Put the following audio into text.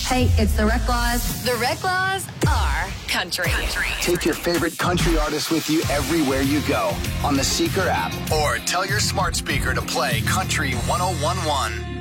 Hey, it's the Rec Laws. The Rec Laws are country. Take your favorite country artist with you everywhere you go on the Seeker app, or tell your smart speaker to play Country 1011.